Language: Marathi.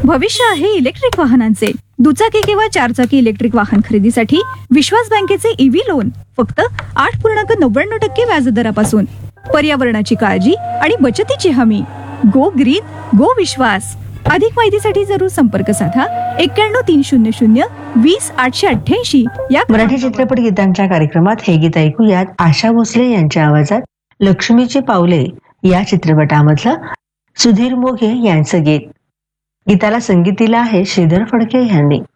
भविष्य आहे इलेक्ट्रिक वाहनांचे. दुचाकी किंवा चारचाकी इलेक्ट्रिक वाहन खरेदीसाठी विश्वास बँकेचे ईव्ही लोन फक्त 8.99% व्याजदरापासून. पर्यावरणाची काळजी आणि बचतीची हमी. गो ग्रीन गो विश्वास. अधिक माहितीसाठी जरूर संपर्क साधा 91-300-20-888 या मराठी चित्रपट गीतांच्या कार्यक्रमात हे गीत ऐकूयात आशा भोसले यांच्या आवाजात. लक्ष्मीची पावले या चित्रपटामधलं सुधीर मोघे यांचं गीत. गीताला संगीत दिलं आहे श्रीधर फडके यांनी.